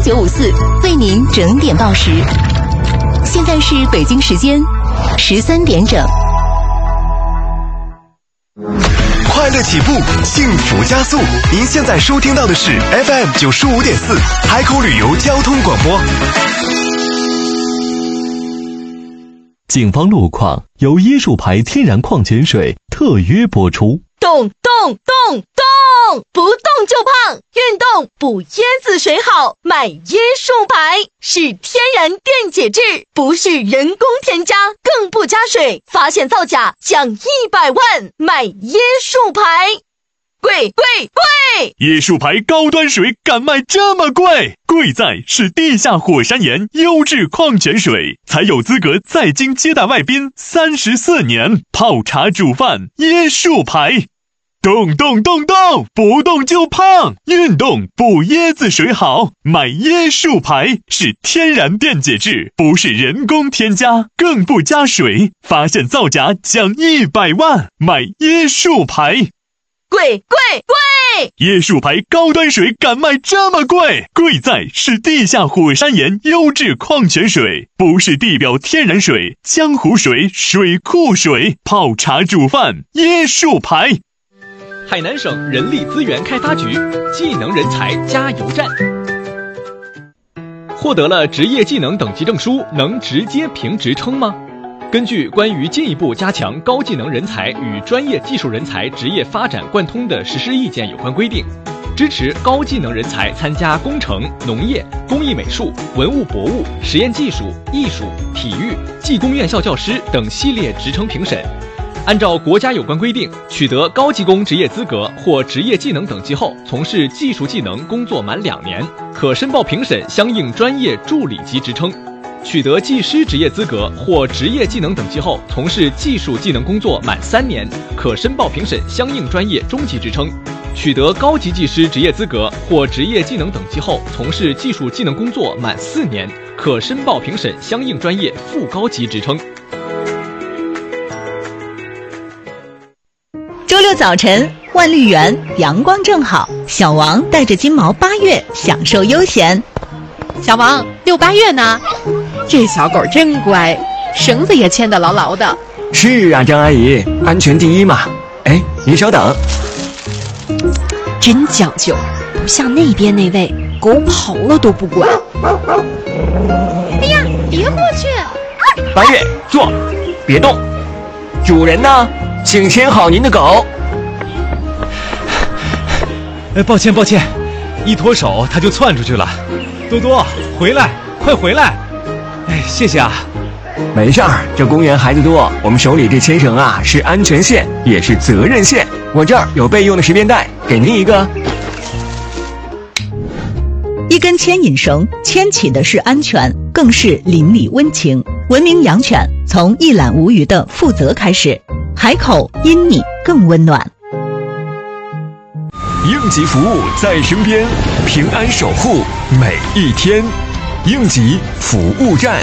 954为您整点报时。现在是北京时间13点整。 快乐起步，幸福加速。您现在收听到的是 FM 95.4海口旅游交通广播。 警方路况由椰树牌天然矿泉水特约播出。 动，不动就胖，运动补椰子水好，买椰树牌，是天然电解质，不是人工添加，更不加水，发现造假奖100万，买椰树牌。贵！ 椰树牌高端水敢卖这么贵？贵在是地下火山岩优质矿泉水，才有资格在京接待外宾34年，泡茶煮饭椰树牌。动，不动就胖，运动补椰子水好，买椰树牌，是天然电解质，不是人工添加，更不加水，发现造假奖100万，买椰树牌。 贵！ 椰树牌高端水敢卖这么贵？贵在是地下火山岩优质矿泉水，不是地表天然水、江湖水、水库水，泡茶煮饭椰树牌。 海南省人力资源开发局技能人才加油站。获得了职业技能等级证书，能直接评职称吗？根据关于进一步加强高技能人才与专业技术人才职业发展贯通的实施意见有关规定，支持高技能人才参加工程、农业、工艺美术、文物博物、实验技术、艺术、体育、技工院校教师等系列职称评审。按照国家有关规定，取得高技工职业资格或职业技能等级后，从事技术技能工作满2年，可申报评审相应专业助理级职称；取得技师职业资格或职业技能等级后，从事技术技能工作满3年，可申报评审相应专业中级职称；取得高级技师职业资格或职业技能等级后，从事技术技能工作满4年，可申报评审相应专业副高级职称。 周六早晨，万绿园阳光正好，小王带着金毛8月享受悠闲。 小王遛8月呢，这小狗真乖，绳子也牵得牢牢的。 是啊，张阿姨，安全第一嘛。哎，您稍等。 真讲究，不像那边那位，狗跑了都不管。 哎呀，别过去 ！8月，坐，别动。主人呢？请牵好您的狗。 抱歉，一脱手它就窜出去了。多多，回来，快回来！谢谢啊。 没事儿，这公园孩子多，我们手里这牵绳啊是安全线，也是责任线。我这儿有备用的10便带，给您一个。 一根牵引绳牵起的是安全，更是邻里温情。文明养犬，从一览无余的负责开始。海口因你更温暖。 应急服务在身边，平安守护每一天。应急服务站。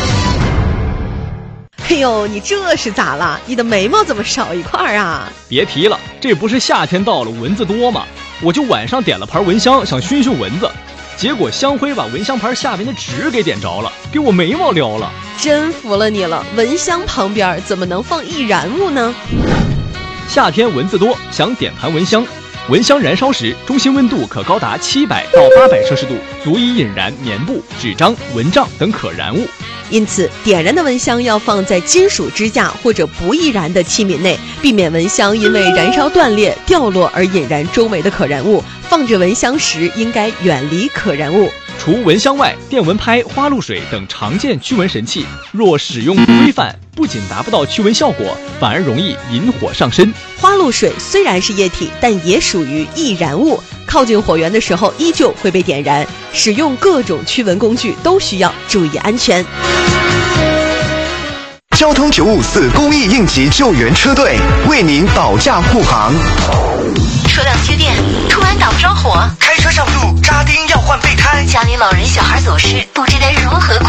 哎呦，你这是咋了？你的眉毛怎么少一块啊？ 别提了，这不是夏天到了蚊子多吗？我就晚上点了盘蚊香，想熏熏蚊子，结果香灰把蚊香盘下面的纸给点着了，给我眉毛撩了。 真服了你了，蚊香旁边怎么能放易燃物呢？ 夏天蚊子多，想点盘蚊香。蚊香燃烧时，中心温度可高达700到800摄氏度，足以引燃棉布、纸张、蚊帐等可燃物。 因此，点燃的蚊香要放在金属支架或者不易燃的器皿内，避免蚊香因为燃烧断裂、掉落而引燃周围的可燃物。放置蚊香时，应该远离可燃物。 除蚊香外，电蚊拍、花露水等常见驱蚊神器，若使用不规范，不仅达不到驱蚊效果，反而容易引火上身。 花露水虽然是液体，但也属于易燃物，靠近火源的时候依旧会被点燃。使用各种驱蚊工具都需要注意安全。 交通954公益应急救援车队为您保驾护航。 车辆缺电，突然打不着火， 开车上路扎钉要换备胎， 家里老人小孩走失，不知该如何